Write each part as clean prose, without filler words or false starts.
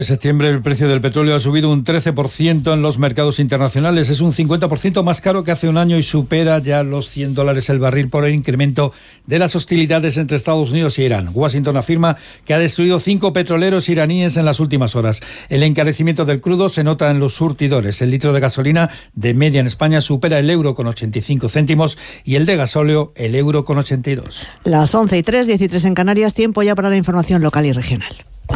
En septiembre el precio del petróleo ha subido un 13% en los mercados internacionales. Es un 50% más caro que hace un año y supera ya los $100 el barril por el incremento de las hostilidades entre Estados Unidos y Irán. Washington afirma que ha destruido 5 petroleros iraníes en las últimas horas. El encarecimiento del crudo se nota en los surtidores. El litro de gasolina de media en España supera el €1,85 y el de gasóleo el €1,82. Las 11:03, 13 en Canarias, tiempo ya para la información local y regional.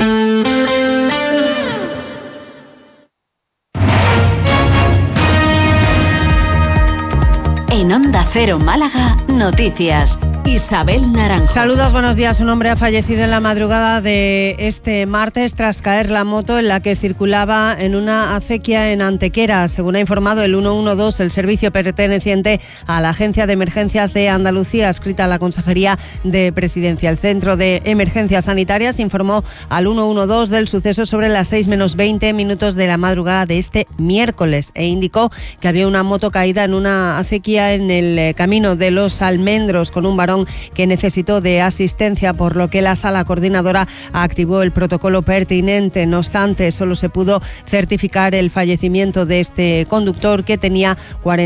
En Onda Cero Málaga, noticias. Isabel Naranjo. Saludos, buenos días. Un hombre ha fallecido en la madrugada de este martes tras caer la moto en la que circulaba en una acequia en Antequera. Según ha informado el 112, el servicio perteneciente a la Agencia de Emergencias de Andalucía, adscrita a la Consejería de Presidencia. El Centro de Emergencias Sanitarias informó al 112 del suceso sobre las 6 menos 20 minutos de la madrugada de este miércoles e indicó que había una moto caída en una acequia en el camino de Los Almendros con un varón que necesitó de asistencia, por lo que la sala coordinadora activó el protocolo pertinente. No obstante, solo se pudo certificar el fallecimiento de este conductor, que tenía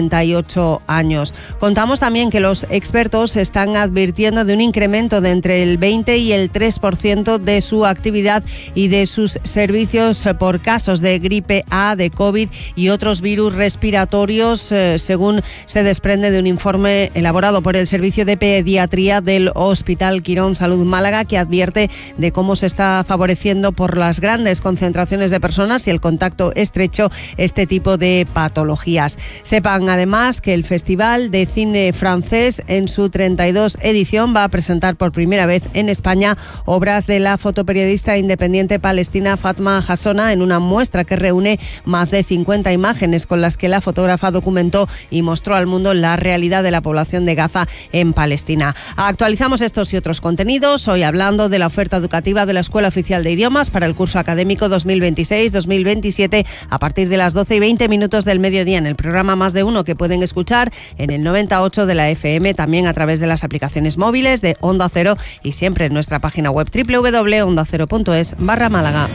48 años. Contamos también que los expertos están advirtiendo de un incremento de entre el 20 y el 3% de su actividad y de sus servicios por casos de gripe A, de COVID y otros virus respiratorios, según se desprende de un informe elaborado por el Servicio de Pediatría del Hospital Quirón Salud Málaga, que advierte de cómo se está favoreciendo por las grandes concentraciones de personas y el contacto estrecho este tipo de patologías. Sepan además que el Festival de Cine Francés, en su 32 edición, va a presentar por primera vez en España obras de la fotoperiodista independiente palestina Fatma Hassona, en una muestra que reúne más de 50 imágenes con las que la fotógrafa documentó y mostró al mundo la realidad de la población de Gaza en Palestina. Actualizamos estos y otros contenidos, hoy hablando de la oferta educativa de la Escuela Oficial de Idiomas para el curso académico 2026-2027 a partir de las 12:20 del mediodía en el programa Más de Uno, que pueden escuchar en el 98 de la FM, también a través de las aplicaciones móviles de Onda Cero y siempre en nuestra página web www.ondacero.es/Málaga.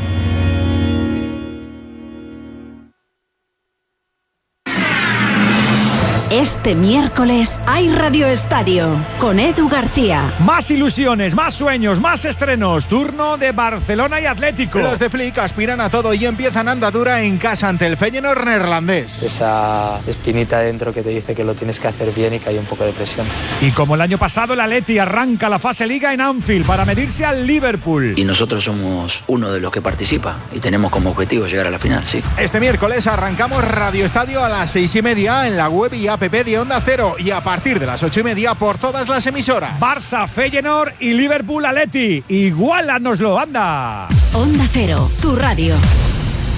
Este miércoles hay Radio Estadio con Edu García. Más ilusiones, más sueños, más estrenos. Turno de Barcelona y Atlético. Los de Flick aspiran a todo y empiezan andadura en casa ante el Feyenoord neerlandés. Esa espinita dentro que te dice que lo tienes que hacer bien y que hay un poco de presión. Y como el año pasado, el Atleti arranca la fase Liga en Anfield para medirse al Liverpool. Y nosotros somos uno de los que participa y tenemos como objetivo llegar a la final, sí. Este miércoles arrancamos Radio Estadio a las 6:30 en la web y app de Onda Cero y a partir de las 8:30 por todas las emisoras. Barça, Feyenoord y Liverpool Atleti. Igualanoslo, anda. Onda Cero, tu radio.